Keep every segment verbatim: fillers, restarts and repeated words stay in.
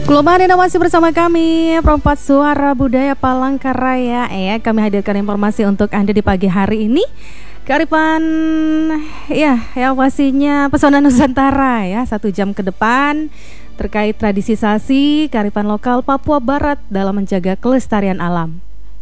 Gelombang Anda masih bersama kami, Perempat Suara Budaya Palangkaraya. Ya, kami hadirkan informasi untuk Anda di pagi hari ini. Kearifan ya, ya pastinya pesona Nusantara ya, satu jam ke depan terkait tradisi sasi kearifan lokal Papua Barat dalam menjaga kelestarian alam.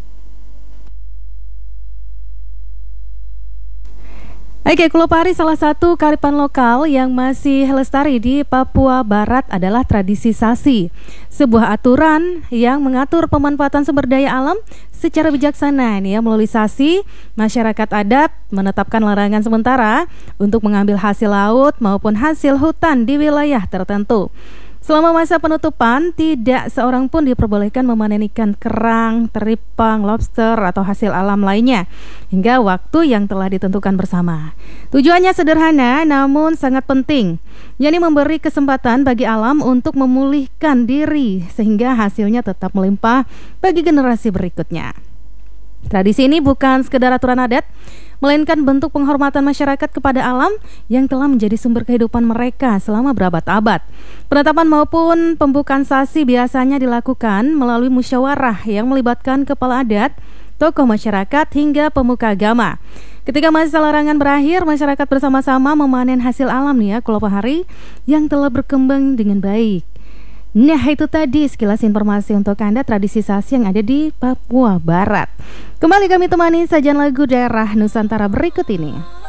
Oke, Kulopari, salah satu kearifan lokal yang masih lestari di Papua Barat adalah tradisi sasi, sebuah aturan yang mengatur pemanfaatan sumber daya alam secara bijaksana. Nih ya, melalui sasi, masyarakat adat menetapkan larangan sementara untuk mengambil hasil laut maupun hasil hutan di wilayah tertentu. Selama masa penutupan, tidak seorang pun diperbolehkan memanen ikan kerang, teripang, lobster, atau hasil alam lainnya hingga waktu yang telah ditentukan bersama. Tujuannya sederhana namun sangat penting, yakni memberi kesempatan bagi alam untuk memulihkan diri sehingga hasilnya tetap melimpah bagi generasi berikutnya. Tradisi ini bukan sekedar aturan adat, melainkan bentuk penghormatan masyarakat kepada alam yang telah menjadi sumber kehidupan mereka selama berabad-abad. Penetapan maupun pembukaan sasi biasanya dilakukan melalui musyawarah yang melibatkan kepala adat, tokoh masyarakat, hingga pemuka agama. Ketika masa larangan berakhir, masyarakat bersama-sama memanen hasil alam nih ya, Kulopari, yang telah berkembang dengan baik. Nah, itu tadi sekilas informasi untuk Anda tradisi sasi yang ada di Papua Barat. Kembali kami temani sajian lagu daerah Nusantara berikut ini.